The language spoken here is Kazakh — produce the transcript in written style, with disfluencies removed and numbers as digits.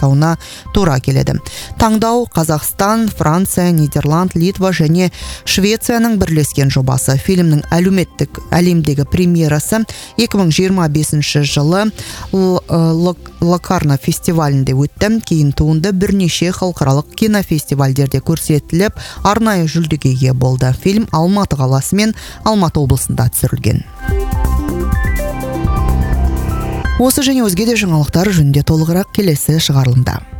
жасауына тура келеді. Таңдау Қазақстан, Франция, Нидерланд, Литва және Швецияның бірлескен жобасы. Фильмнің әлеуметтік әлемдегі премьерасы 2025 жылы Локарно фестивалінде өтті. Кейін туынды бірнеше халықаралық кинофестивальдерде көрсетіліп, арнайы жүлдеге ие болды. Фильм Алматы қаласы мен Алматы облысында түсірілген. Осы және өзге де жаңалықтар жөнінде толығырақ келесі шығарылымда.